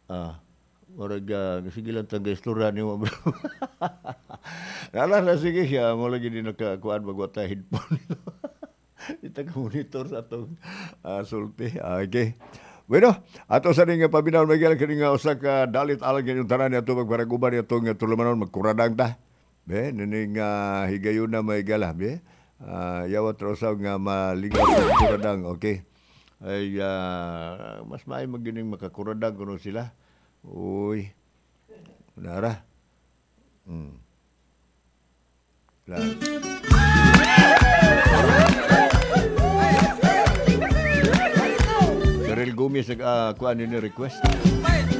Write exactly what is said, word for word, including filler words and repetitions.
Ah, murag ah, sige lang tang istorya ni mo bro. Nala na sige siya mo lagi din nakakuan magwata headphone. Ita ka monitor sa atong ah, sulti. Ah, okay. Bueno, ato sa ning paminaw Miguel kini nga usa ka dalit alagin yung tanan ato magbaraguban atong tulumanon magkuradang ta. Be, nining uh, higayon na may gala, be. Uh, yawat rosaw nga malingaw sa kuradang, okay. Ay uh, mas maay magining makakuradang kuno sila. Uy, nara. Hmm. Lang. Karel Gomez nag uh, kuan ni request.